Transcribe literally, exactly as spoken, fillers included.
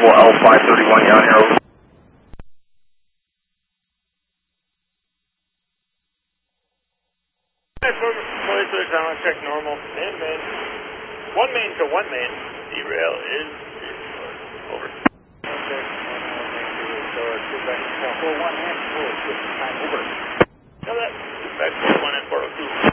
Global L five thirty-one, you're on here, over. Check normal. And main. One main to one main. Derail is over. Okay. Four one and four. Time over. Tell that. Back four one and four oh two.